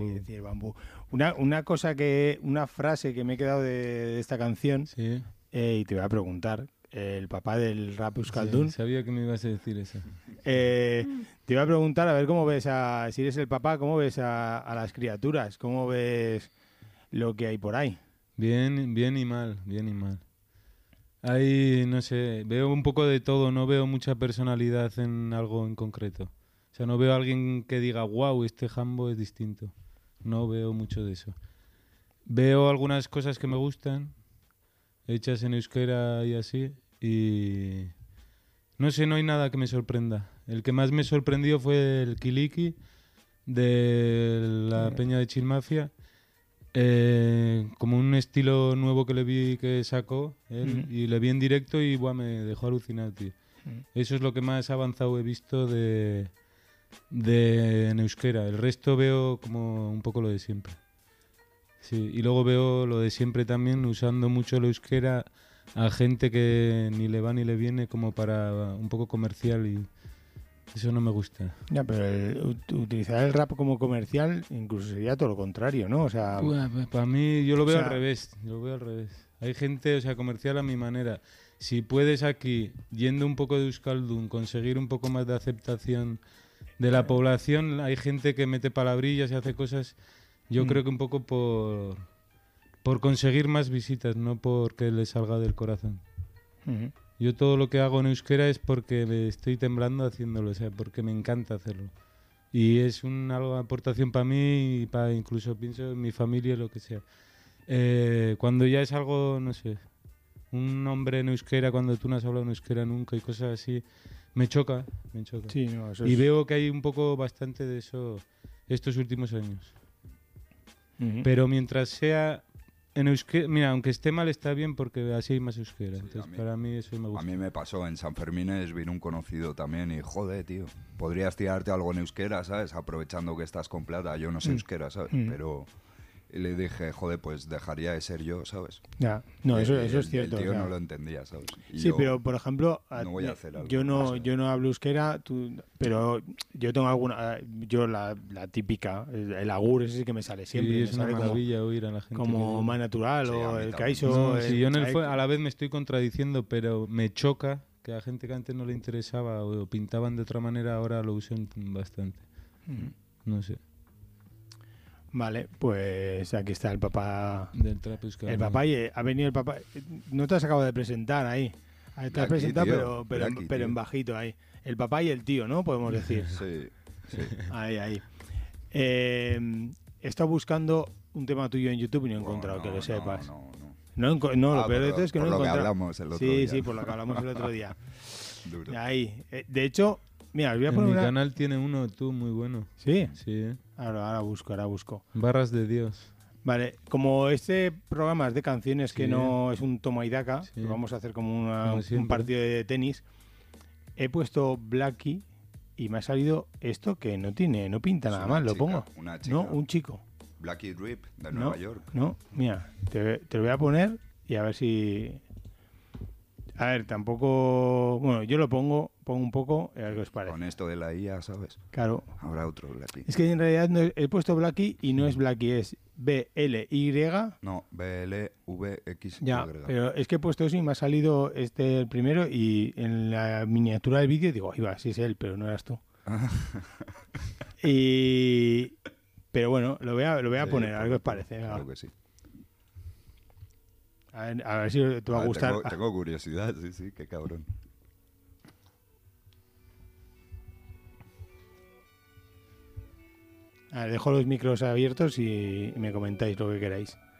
y decir bambú. Una frase que me he quedado de esta canción, Sí. y te voy a preguntar, el papá del rap euskaldun. Sí, sabía que me ibas a decir eso. Te iba a preguntar a ver cómo ves si eres el papá, cómo ves a las criaturas, cómo ves lo que hay por ahí. Bien, bien y mal. Ahí, no sé, veo un poco de todo, no veo mucha personalidad en algo en concreto. O sea, no veo a alguien que diga, wow, este jambo es distinto. No veo mucho de eso. Veo algunas cosas que me gustan, hechas en euskera y así, y no sé, no hay nada que me sorprenda. El que más me sorprendió fue el Kiliki de la Peña de Chill Mafia. Como un estilo nuevo que le vi que sacó él, y le vi en directo y buah, me dejó alucinado, tío. Eso es lo que más avanzado he visto de en euskera. El resto veo como un poco lo de siempre. Sí, y luego veo lo de siempre también, usando mucho el euskera a gente que ni le va ni le viene, como para un poco comercial, y eso no me gusta. Ya, pero utilizar el rap como comercial incluso sería todo lo contrario, ¿no? O sea, Para mí, yo lo veo o sea, al revés. Yo lo veo al revés. Hay gente, o sea, comercial a mi manera. Si puedes aquí, yendo un poco de Euskaldun, conseguir un poco más de aceptación de la población, hay gente que mete palabrillas y hace cosas, yo creo que un poco por conseguir más visitas, no porque le salga del corazón. Yo todo lo que hago en euskera es porque me estoy temblando haciéndolo, o sea, porque me encanta hacerlo. Y es una aportación para mí y para incluso pienso en mi familia, lo que sea. Cuando ya es algo, no sé, un nombre en euskera, cuando tú no has hablado en euskera nunca y cosas así, me choca. sí, no, eso Y es... veo que hay un poco bastante de eso estos últimos años. Pero mientras sea en euskera, mira, aunque esté mal está bien porque así hay más euskera. Sí, entonces para mí eso me gusta. A mí me pasó en San Fermines, vino un conocido también y joder, tío, podrías tirarte algo en euskera, ¿sabes? Aprovechando que estás con plata, yo no sé euskera, ¿sabes? Pero le dije, joder, pues dejaría de ser yo, ¿sabes? Ya, no, eso es cierto. El tío o sea, no lo entendía, ¿sabes? Y sí, yo pero por ejemplo, no voy a hacer algo. yo no sé. yo no hablo euskera, pero yo tengo yo la típica, el agur ese que me sale siempre. Sí, me es una sale maravilla oír a la gente. como más natural, Sí, a o mí el también. kaiso. No, si yo a la vez me estoy contradiciendo, pero me choca que a gente que antes no le interesaba o pintaban de otra manera, ahora lo usen bastante. No sé. Vale, pues aquí está el papá. Del trap euskera. El papá, ha venido el papá. No te has acabado de presentar ahí. Te has Blackie, presentado, tío, pero Blackie, en bajito ahí. El papá y el tío, ¿no? Podemos decir. Sí, sí. Ahí. He estado buscando un tema tuyo en YouTube y no he encontrado, No, que lo sepas. No. No, lo peor de todo es que no he por lo que encontrado. hablamos el otro día. Sí, por lo que hablamos el otro día. Duro. Ahí. De hecho, mira, os voy a En poner mi una... canal tiene uno tú muy bueno. Sí, Sí, ahora busco. Barras de Dios. Vale, como este programa es de canciones, que Sí. no es un toma y daca, Sí. que vamos a hacer como Como un siempre. partido de tenis, he puesto Blackie y me ha salido esto que no pinta Es nada una mal, lo chica, pongo. una chica. No, un chico. Blackie Drip, de No, Nueva York. No, mira, te lo voy a poner y a ver si... A ver, tampoco... Bueno, yo lo pongo un poco, a ver qué os parece. Con esto de la IA, ¿sabes? Claro. Habrá otro Blackie. Es que en realidad no he puesto Blackie y no es Blackie, es B-L-Y. No, BLVX. Ya, pero es que he puesto eso y me ha salido el primero, y en la miniatura del vídeo digo, iba, sí es él, pero no eras tú. Pero bueno, lo voy a poner, a ver qué os parece. Claro que sí. A ver si te va a gustar. Tengo curiosidad, sí, qué cabrón. A ver, dejo los micros abiertos y me comentáis lo que queráis.